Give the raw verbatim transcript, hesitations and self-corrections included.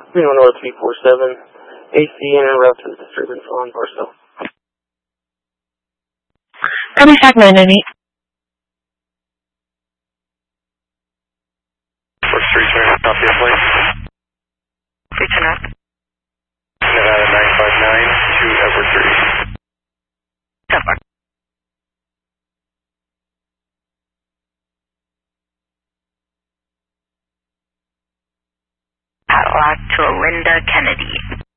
Reno North three four seven, A C and route to the disturbance on Barstow. Contact nine nine eight. What's three turn up your place? three turn up. Nevada nine five nine to Edward three. Edward. Padlock to Linda Kennedy.